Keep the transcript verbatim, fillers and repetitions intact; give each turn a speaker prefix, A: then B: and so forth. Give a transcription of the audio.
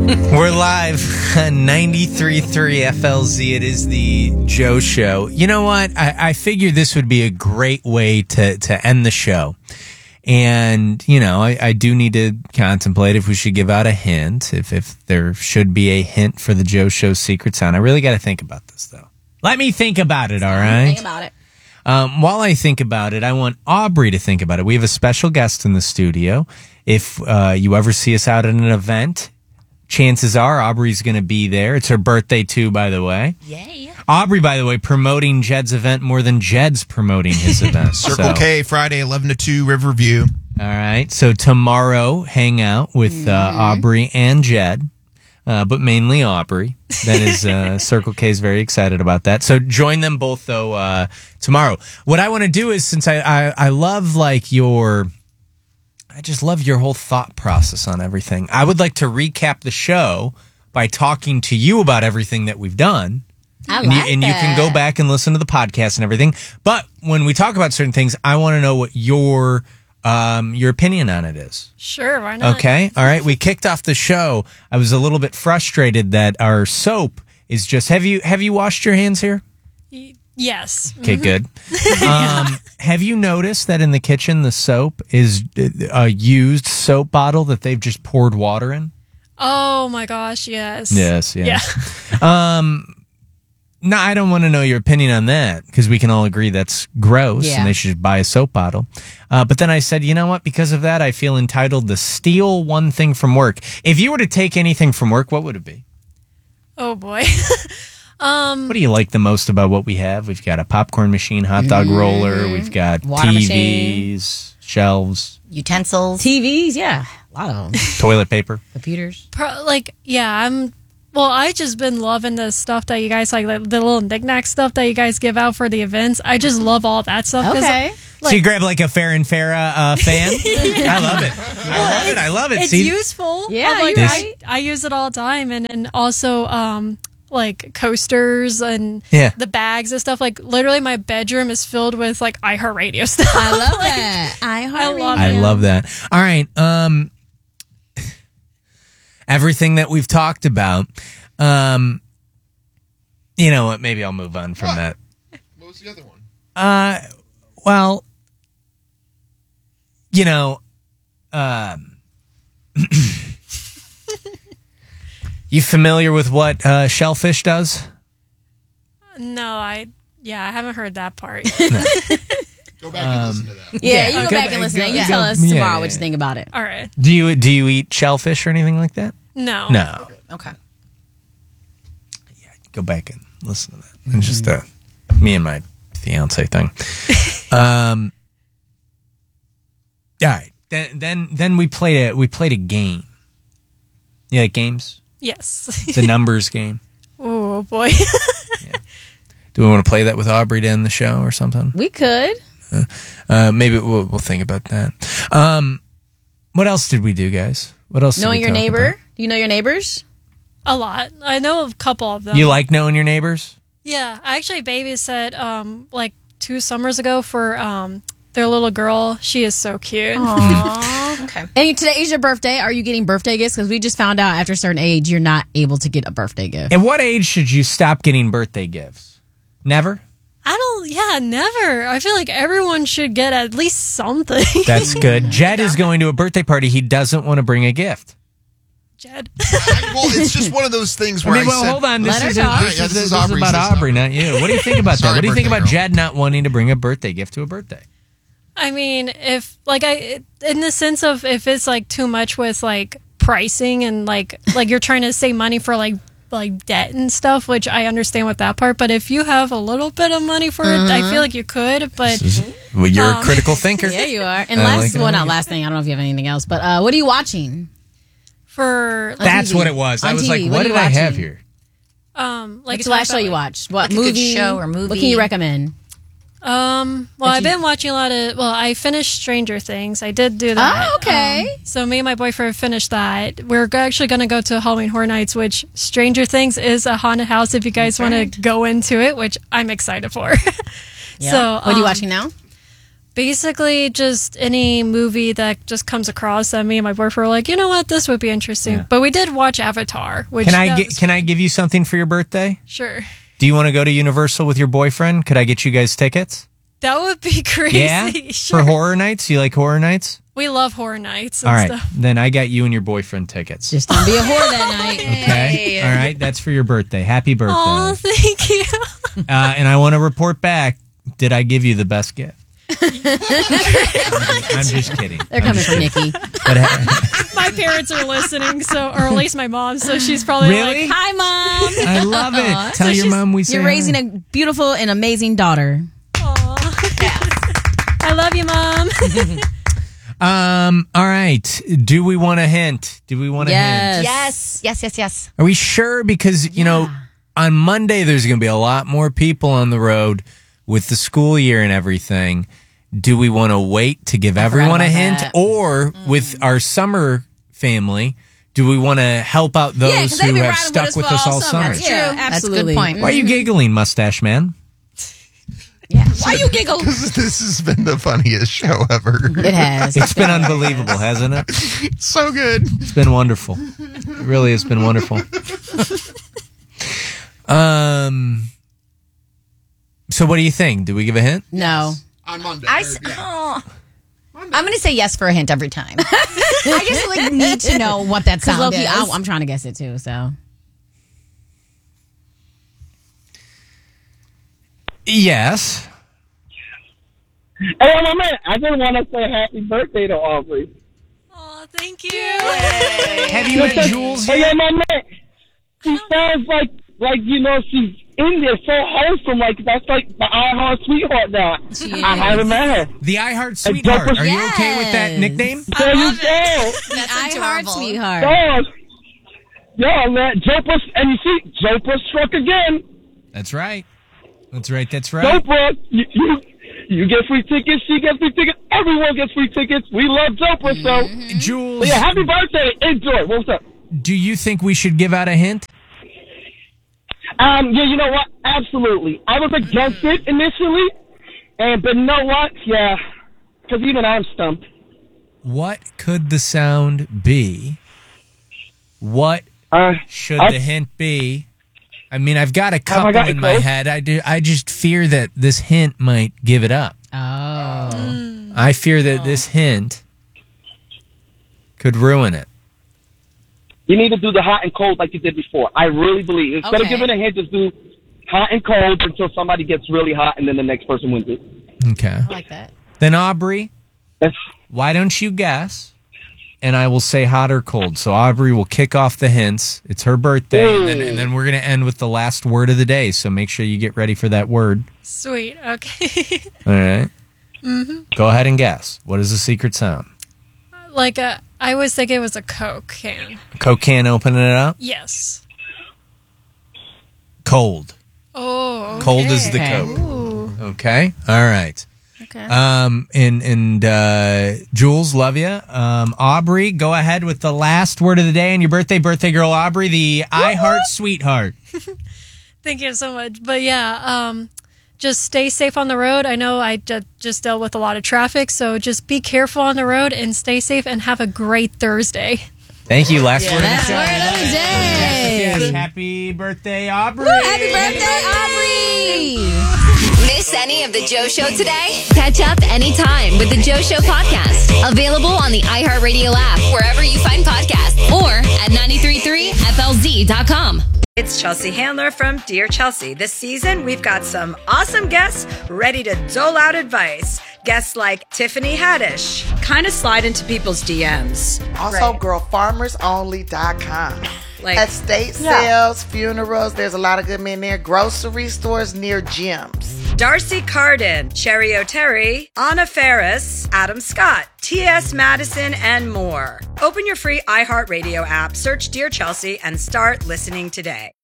A: We're live on ninety-three point three F L Z. It is the Joe Show. You know what? I, I figured this would be a great way to, to end the show. And, you know, I, I do need to contemplate if we should give out a hint, if, if there should be a hint for the Joe Show secret sound. I really got to think about this, though. Let me think about it, all right?
B: Think about it.
A: Um, while I think about it, I want Aubrey to think about it. We have a special guest in the studio. If uh, you ever see us out at an event, chances are Aubrey's going to be there. It's her birthday, too, by the way.
B: Yay.
A: Aubrey, by the way, promoting Jed's event more than Jed's promoting his event.
C: Circle
A: so.
C: K, Friday, eleven to two, Riverview.
A: All right. So tomorrow, hang out with uh, Aubrey and Jed, uh, but mainly Aubrey. That is, uh, Circle K is very excited about that. So join them both, though, uh, tomorrow. What I want to do is, since I, I, I love, like, your... I just love your whole thought process on everything. I would like to recap the show by talking to you about everything that we've done.
B: I
A: and
B: like
A: you, and
B: that.
A: you can go back and listen to the podcast and everything. But when we talk about certain things, I want to know what your um, your opinion on it is.
D: Sure, why not?
A: Okay, all right. We kicked off the show. I was a little bit frustrated that our soap is just. Have you have you washed your hands here?
D: Y- Yes.
A: Okay, good. Um, have you noticed that in the kitchen, the soap is a used soap bottle that they've just poured water in?
D: Oh my gosh, yes.
A: Yes, yes.
D: Yeah.
A: um, no, I don't want to know your opinion on that because we can all agree that's gross
B: Yeah.
A: and they should buy a soap bottle. Uh, but then I said, you know what? Because of that, I feel entitled to steal one thing from work. If you were to take anything from work, what would it be?
D: Oh boy. um
A: What do you like the most about what we have? We've got a popcorn machine, hot dog roller. We've got
B: Water
A: T Vs,
B: machine.
A: shelves,
B: Utensils. T Vs, yeah. A lot of them.
A: toilet paper.
B: Computers.
D: pro- like yeah, I'm well, I just been loving the stuff that you guys like, like the little knick-knack stuff that you guys give out for the events. I just love all that stuff. 'cause,
B: Okay.
A: so you grab like a Fair and Farah uh, fan? I love it. I love it. I love it.
D: It's
A: See,
D: useful.
B: Yeah,
D: I'm like,
B: you're
D: I,
B: right.
D: I use it all the time, and and also um like coasters and
A: Yeah.
D: the bags and stuff. Like literally, my bedroom is filled with like iHeartRadio stuff.
B: I love
D: Like,
B: that. I,
D: I love
A: I
D: Yeah.
A: love that. All right. Um, everything that we've talked about. Um, you know what? Maybe I'll move on from
C: What?
A: that.
C: What was the other one?
A: Uh, well, you know, um, you familiar with what uh, shellfish does?
D: No, I yeah, I haven't heard that part.
C: Go back and listen to that.
B: Yeah,
A: Yeah,
B: you go,
A: go
B: back
A: back-
B: and listen.
A: go-
B: you
A: go-
B: tell us
A: yeah,
B: tomorrow
A: yeah,
B: what you
A: yeah.
B: think about it.
D: All right.
A: Do you do you eat shellfish or anything like that?
D: No.
A: No.
B: Okay.
A: Go back and listen to that. It's just uh, me and my fiance thing. um, all right. Then then then we played a we played a game. You like games?
D: Yes.
A: The numbers game.
D: Oh boy.
A: Do we want to play that with Aubrey to end the show or something?
B: We could.
A: Uh, maybe we'll we'll think about that. Um, what else did we do, guys? What else? did
B: Knowing
A: we
B: your
A: talk
B: neighbor.
A: about?
B: Do you know your neighbors?
D: A lot. I know a couple of them.
A: You like knowing your neighbors?
D: Yeah, I actually babysat um like two summers ago for um their little girl. She is so cute.
B: Aww. Okay. And today is your birthday. Are you getting birthday gifts? Because we just found out after a certain age, you're not able to get a birthday gift.
A: At what age should you stop getting birthday gifts? Never?
D: I don't. Yeah, never. I feel like everyone should get at least something.
A: That's good. Jed is going to a birthday party. He doesn't want to bring a gift.
D: Jed.
C: I, well, it's just one of those things where
A: I
C: I,
A: mean, well,
C: said,
A: hold on. This
B: Let her
A: is,
B: talk.
A: this,
C: Yeah,
A: is,
C: this
A: this
C: is
A: is
C: Aubrey's,
A: about
C: this is
A: Aubrey, not you. What do you think about that?
C: Sorry,
A: What do you think
C: birthday
A: about
C: girl.
A: Jed not wanting to bring a birthday gift to a birthday?
D: I mean, if like I, in the sense of if it's like too much with like pricing and like like you're trying to save money for like like debt and stuff, which I understand with that part. But if you have a little bit of money for it, I feel like you could. But
A: Well, you're
D: Um,
A: a critical thinker.
B: Yeah, you are. And
A: I
B: last,
A: like it, I
B: well,
A: like
B: not
A: it.
B: last thing. I don't know if you have anything else, but uh, what are you watching?
D: for
A: That's
B: T V.
A: what it was. I
B: On
A: was
B: T V.
A: like,
B: What
A: what
B: are
A: did
B: you
A: I have
B: watching?
A: here?
D: um like
B: What's
D: a
B: the last
D: talk
B: show you
D: about,
B: watched? What
E: Like a good
B: movie?
E: show or movie?
B: What can you recommend?
D: Um, well,
B: Did
D: I've
B: you-
D: been watching a lot of. Well, I finished Stranger Things. I did do that.
B: Oh, okay.
D: Um, so me and my boyfriend finished that. We're go- actually going to go to Halloween Horror Nights, which Stranger Things is a haunted house. If you guys want to go into it, which I'm excited for.
B: Yeah.
D: So,
B: what are you
D: um,
B: watching now?
D: Basically, just any movie that just comes across that me and my boyfriend were like, you know what, this would be interesting.
A: Yeah.
D: But we did watch Avatar. Which
A: Can I
D: that
A: get,
D: was-
A: can I give you something for your birthday?
D: Sure.
A: Do you want to go to Universal with your boyfriend? Could I get you guys tickets?
D: That would be crazy.
A: Yeah?
D: Sure.
A: For horror nights? You like horror nights?
D: We love horror nights and
A: All right.
D: stuff.
A: Then I got you and your boyfriend tickets.
B: Just don't be a whore that night.
A: Okay. All right. That's for your birthday. Happy birthday.
D: Oh, thank you.
A: Uh, and I want to report back. Did I give you the best gift? I'm, just, I'm just kidding.
B: They're coming for Nikki.
A: But, uh,
D: My parents are listening, so or at least my mom, so she's probably
A: Really?
D: like,
B: Hi, Mom.
A: I love it.
B: Aw.
A: Tell
B: So
A: your
B: she's-
A: mom we say
B: You're
A: hi.
B: raising a beautiful and amazing daughter.
D: I love you, Mom.
A: Um. All right. Do we want a hint? Do we want a
B: Yes.
A: hint?
E: Yes, yes, yes, yes.
A: Are we sure? Because, you know, on Monday, there's going to be a lot more people on the road with the school year and everything. Do we want to wait to give everyone a
B: about
A: hint?
B: that.
A: Or with our summer family, do we want to help out
B: Yeah,
A: those
B: 'cause they've
A: who
B: been
A: have
B: riding
A: stuck
B: with us
A: with
B: for
A: us
B: all
A: all
B: summer.
A: summer?
B: That's
E: Yeah,
B: true.
E: that's a
B: Absolutely.
E: good point.
A: Why are you giggling, Mustache Man?
B: Why you giggle?
C: This has been the funniest show ever.
B: It has.
A: It's been unbelievable, hasn't it?
C: So good.
A: It's been wonderful. It really has been wonderful. Um. So, what do you think? Do we give a hint?
B: No.
C: On Monday.
E: I,
C: Or,
E: s-
C: yeah.
E: oh. I'm going to say yes for a hint every time. I just like need to know what that
B: Because
E: sound
B: Loki,
E: is.
B: I, I'm trying to guess it too. So
A: Yes.
F: Hey, my man, I just want to say happy birthday to Aubrey.
D: Oh, thank you.
A: Have you met Jules
F: Hey,
A: yet?
F: yeah, my man, she sounds like, like you know, she's in there, so wholesome. Like, that's like the iHeart sweetheart now.
B: She
F: I
B: is.
F: haven't met her.
A: The iHeart Sweetheart. Are you okay with that
B: Yes.
A: nickname?
F: There you go.
E: That's
B: I heart
E: adorable.
B: sweetheart.
F: Dog. Yo, man, Jopa, and you see, Jopa struck again.
A: That's right. That's right. That's right.
F: Jopa, you, you, you get free tickets, she gets free tickets, everyone gets free tickets. We love Jopa, so.
A: Jules,
F: But yeah, happy birthday. Enjoy. What's up?
A: do you think we should give out a hint?
F: Um, yeah, you know what? Absolutely. I was against it initially, and but you know what? Yeah, because even I'm stumped.
A: What could the sound be? What
F: Uh,
A: should
F: I-
A: the hint be? I mean, I've got a
F: Have I
A: couple
F: got
A: in
F: it
A: my
F: close?
A: head. I do. I just fear that this hint might give it up.
B: Oh.
A: I fear that this hint could ruin it.
F: you need to do the hot and cold like you did before. I really believe. Instead of
B: Okay.
F: giving a hint, just do hot and cold until somebody gets really hot, and then the next person wins it.
A: Okay.
B: I like that.
A: Then Aubrey,
F: That's,
A: why don't you guess? And I will say hot or cold. So Aubrey will kick off the hints. It's her birthday, and then, and then we're going to end with the last word of the day. So make sure you get ready for that word.
D: Sweet. Okay.
A: All right. Mm-hmm. Go ahead and guess. What is the secret sound?
D: like a, I was thinking it was a Coke can.
A: Coke can opening it up.
D: Yes.
A: Cold.
D: Oh. Okay.
A: Cold is the
B: Okay.
A: Coke. Okay. All right.
B: Okay.
A: Um, and and uh, Jules, love you. Um, Aubrey, go ahead with the last word of the day and your birthday, birthday girl Aubrey, the I Heart Sweetheart.
D: Thank you so much. But yeah, um, just stay safe on the road. I know I ju- just dealt with a lot of traffic, so just be careful on the road and stay safe and have a great Thursday.
A: Thank you. Last word of the
B: Last
A: show.
B: word of the day.
A: Yes, happy birthday, Aubrey.
B: Happy birthday, Aubrey!
G: Miss any of the Joe Show today? Catch up anytime with the Joe Show podcast. Available on the iHeartRadio app, wherever you find podcasts, or at ninety-three point three F L Z dot com.
H: It's Chelsea Handler from Dear Chelsea. This season, we've got some awesome guests ready to dole out advice. Guests like Tiffany Haddish, kind of slide into people's D Ms.
I: Also, girl farmers only dot com.
H: Like-
I: Estate sales, funerals, there's a lot of good men there. Grocery stores near gyms.
H: Darcy Carden, Cherry O'Terry, Anna Ferris, Adam Scott, T S Madison, and more. Open your free iHeartRadio app, search Dear Chelsea, and start listening today.